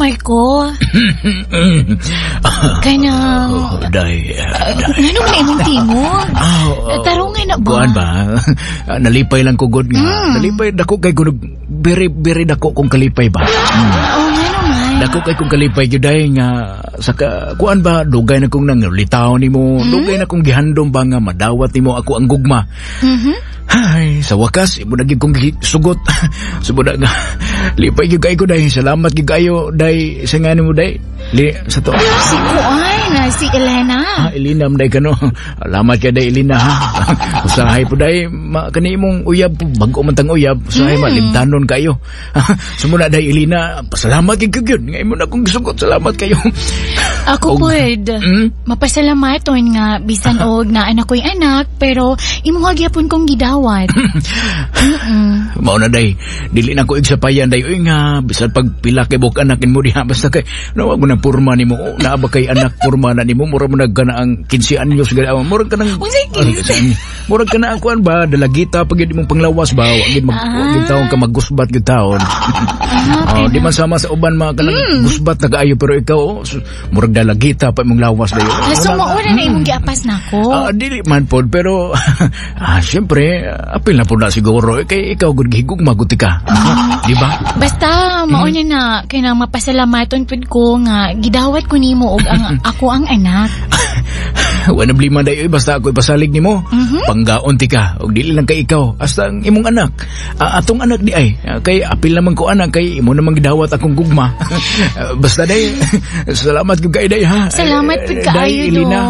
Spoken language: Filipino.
Marco. Kaya na... Day. Ano na imong timog? Tarungan na ba? Kuan ba? Nalipay lang ko good nga. Nalipay, dako kay kunog. Very dako kong kalipay ba? Oo nga naman. Dako kay kong kalipay juday nga saka kuan ba dugay na kong nangulitaw nimo, dugay na kong gihandom ba nga madawat nimo ako ang gugma. Ay, sa wakas imo na gyud kong sugot. Subuda nga lipay gyud kay ko day. Salamat gyud kayo day sa ngani mo day. Sa to. Si Kuan, si Elena. Elena day kano. Salamat kay day Elena ha. Usahay po day kani imong uyab bago man tang uyab. Usahay malimtanon kayo. Sumuna day Elena, pasalamat gyud gyud nga imo na kong gisugot. Salamat kayo. Ako pud. Mapasalamat on nga bisan og naa na ko'y anak pero imo gyapon kong gidawat. Mao na day. Dili na ko igsapayan day uy nga bisan pagpila kay buk anakin mo diha basta kay nawag mo na porma nimo. Naa ba kay anak porma na nimo mura mo nagkana ang 15 anyos gid. Mura ka nang mura ka na ang kuan ba dalagita pag imong panglawas ba wagid taon ka maggusbat gyud taon. Di man sama sa uban mga kanang gusbat nagaayo pero ikaw murag dalagita pa imong lawas dayo. So mauna na imong giapas nako. Dili man pod pero syempre apil na po na siguro kay ikaw gud gihigog maguti ka. Di ba? Basta mauna na kay nang mapasalamaton pud ko nga gidawat ko nimo og ang ako ang anak. Wala blima day basta ako ipasalig nimo. Panggaon ti ka og dili lang kay ikaw hasta ang imong anak. Atong anak di ay kay apil naman ko anak kay imo namang gidawat akong gugma. Basta day salamat gyud kay day ha. Salamat pud kaayo do.